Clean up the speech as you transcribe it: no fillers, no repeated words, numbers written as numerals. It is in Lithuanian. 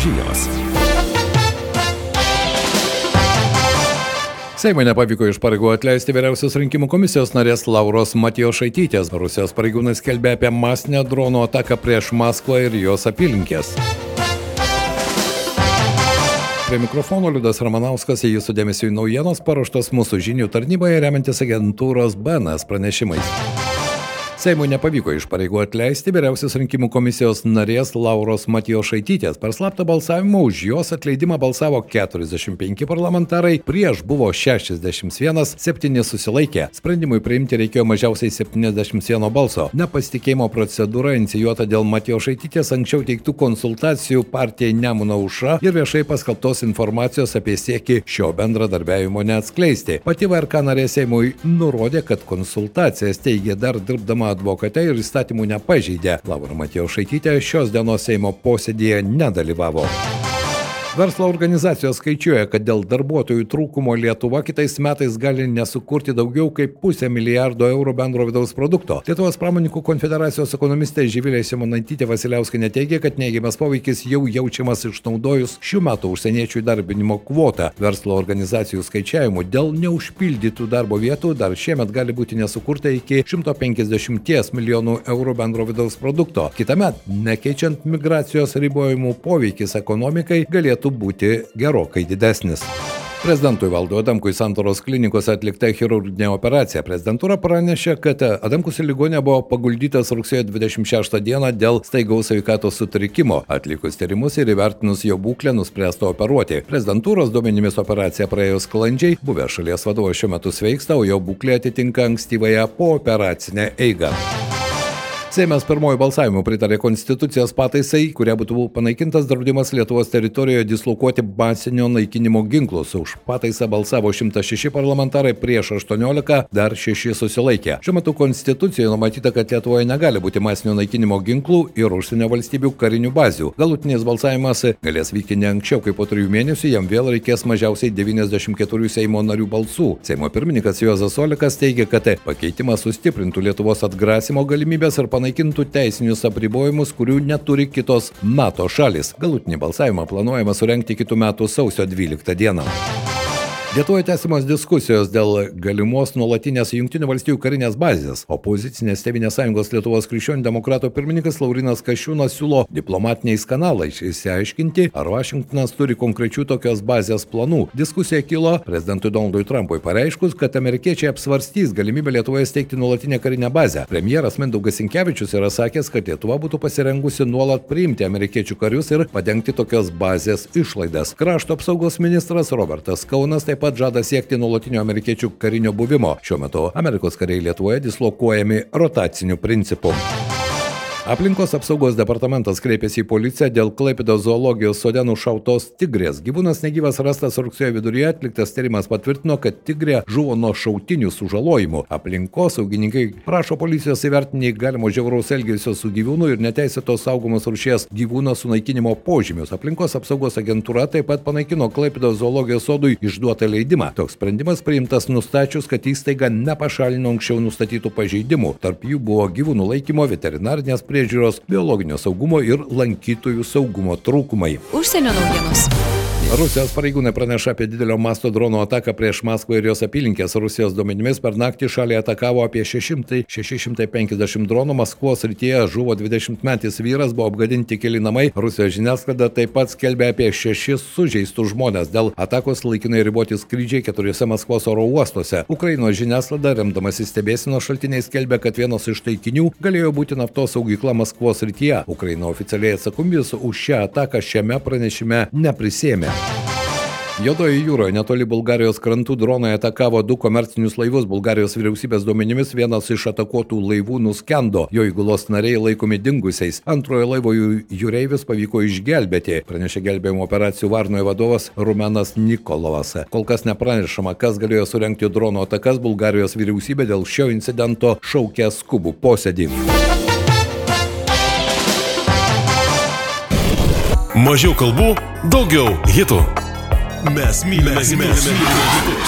žinios. Seimui nepavyko iš pareigų atleisti vyriausios rinkimų komisijos narės Lauros Matjošaitytės. Rusijos pareigūnai skelbė apie masinę dronų ataką prieš Maskvą ir jos apylinkės. Prie mikrofono Liudas Ramanauskas, jūsų dėmesio į naujienos paruoštos mūsų žinių tarnyboje remiantis agentūros BNS pranešimais. Seimui nepavyko iš pareigų atleisti vyriausios rinkimų komisijos narės Lauros Matjošaitytės. Per slaptą balsavimą už jos atleidimą balsavo 45 parlamentarai, prieš buvo 61, 7 susilaikė. Sprendimui priimti reikėjo mažiausiai 71 balso. Nepasitikėjimo procedūra inicijuota dėl Matjošaitytės anksčiau teiktų konsultacijų partijai Nemuno aušra ir viešai paskelbtos informacijos apie siekį šio bendradarbiavimo neatskleisti. Pati VRK narė Seimui nurodė, kad konsultacijas teigė dar dirbdama advokate ir įstatymų nepažeidė. Laura Matjošaitytė šios dienos Seimo posėdyje nedalyvavo. Verslo organizacijos skaičiuoja, kad dėl darbuotojų trūkumo Lietuva kitais metais gali nesukurti daugiau kaip $500 milijardo bendro vidaus produkto. Lietuvos pramonininkų konfederacijos ekonomistė Živilė Simonaitytė Vasiliauskienė teigia, kad neigiamas poveikis jau jaučiamas išnaudojus šių metų užsieniečių įdarbinimo kvotą. Verslo organizacijų skaičiavimų dėl neužpildytų darbo vietų dar šiemet gali būti nesukurta iki €150 milijonų bendro vidaus produkto. Kitąmet, nekeičiant migracijos ribojimų, poveikis ekonomikai galėtų būti gerokai didesnis. Prezidentui Valdui Adamkui Santaros klinikose atlikta chirurginė operacija. Prezidentūra pranešė, kad Adamkus į ligoninę buvo paguldytas rugsėjo 26 dieną dėl staigaus sveikatos sutrikimo. Atlikus tyrimus ir įvertinus jo būklę nuspręsta operuoti. Prezidentūros duomenimis operacija praėjo sklandžiai, buvęs šalies vadovas šiuo metu sveiksta, o jo būklė atitinka ankstyvąją pooperacinę eigą. Seimas pirmojų balsavimų pritarė konstitucijos pataisai, kuria būtų panaikintas draudimas Lietuvos teritorijoje dislokuoti masinio naikinimo ginklus. Už pataisą balsavo 106 parlamentarai, prieš 18, dar 6 susilaikė. Šiuo metu konstitucijoje numatyta, kad Lietuvoje negali būti masinio naikinimo ginklų ir užsienio valstybių karinių bazių. Galutinis balsavimas galės vykti ne anksčiau kaip po 3 mėnesių, jam vėl reikės mažiausiai 94 Seimo narių balsų. Seimo pirmininkas Juozas Olekas teigia, kad pakeitimas sustiprintų Lietuvos atgrasimo galimybės ir panaikintų teisinius apribojimus, kurių neturi kitos NATO šalis. Galutinį balsavimą planuojama surengti kitų metų sausio 12 dieną. Lietuvoje tęsiamos diskusijos dėl galimos nuolatinės Jungtinių valstijų karinės bazės. Opozicinės Tėvynės sąjungos Lietuvos krikščionių demokratų pirmininkas Laurynas Kasčiūnas siūlo diplomatiniais kanalais išsiaiškinti, ar Vašingtonas turi konkrečių tokios bazės planų. Diskusija kilo prezidentui Donaldui Trumpui pareiškus, kad amerikiečiai apsvarstys galimybę Lietuvoje steigti nuolatinę karinę bazę. Premjeras Mindaugas Sinkevičius yra sakęs, kad Lietuva būtų pasirengusi nuolat priimti amerikiečių karius ir padengti tokios bazės išlaidas. Krašto apsaugos ministras Robertas Kaunas taip pat žada siekti nuolatinio amerikiečių karinio buvimo. Šiuo metu Amerikos kariai Lietuvoje dislokuojami rotaciniu principu. Aplinkos apsaugos departamentas kreipėsi į policiją dėl Klaipėdos zoologijos sode nušautos tigrės. Gyvūnas negyvas rastas rugsėjo viduryje, atliktas tyrimas patvirtino, kad tigrė žuvo nuo šautinių sužalojimų. Aplinkosaugininkai prašo policijos įvertinti galimo žiauraus elgesio su gyvūnu ir neteisėtos saugomos rūšies gyvūno sunaikinimo požymius. Aplinkos apsaugos agentūra taip pat panaikino Klaipėdos zoologijos sodui išduotą leidimą. Toks sprendimas priimtas nustačius, kad įstaiga nepašalino anksčiau nustatytų pažeidimų. Tarp jų buvo gyvūnų laikymo, veterinarinės priežiūros, biologinio saugumo ir lankytojų saugumo trūkumai. Užsienio naujienos. Rusijos pareigūnai praneša apie didelio masto dronų ataką prieš Maskvą ir jos apylinkės. Rusijos duomenimis per naktį šalį atakavo apie 650 dronų. Maskvos srityje žuvo 20-metis vyras, buvo apgadinti keli namai. Rusijos žiniasklaida taip pat skelbė apie 6 sužeistus žmones. Dėl atakos laikinai riboti skrydžiai 4 Maskvos oro uostuose. Ukrainos žiniasklaida, remdamasi stebėsenos šaltiniais, skelbė, kad vienas iš taikinių galėjo būti naftos saugykla Maskvos srityje. Ukraina oficialiai atsakomybės už šią ataką šiame pranešime neprisėmė. Juodoje jūroje netoli Bulgarijos krantų dronai atakavo 2 komercinius laivus. Bulgarijos vyriausybės duomenimis vienas iš atakuotų laivų nuskendo. Jo įgulos nariai laikomi dingusiais. Antrojo laivo jūreivius pavyko išgelbėti, pranešė gelbėjimo operacijų Varnoje vadovas Rumenas Nikolovas. Kol kas nepranešama, kas galėjo surengti drono atakas. Bulgarijos vyriausybė dėl šio incidento šaukia skubų posėdį. Mažiau kalbų, daugiau hitų. Mes mylime hitus.